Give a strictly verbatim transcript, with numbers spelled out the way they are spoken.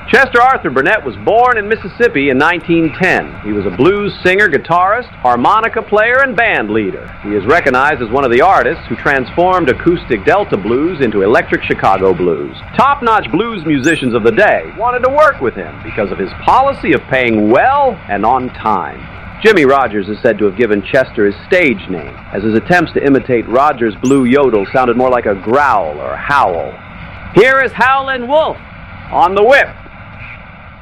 Chester Arthur Burnett was born in Mississippi in nineteen ten. He was a blues singer, guitarist, harmonica player, and band leader. He is recognized as one of the artists who transformed acoustic Delta blues into electric Chicago blues. Top-notch blues musicians of the day wanted to work with him because of his policy of paying well and on time. Jimmie Rodgers is said to have given Chester his stage name, as his attempts to imitate Rodgers' blue yodel sounded more like a growl or a howl. Here is Howlin' Wolf on the whip.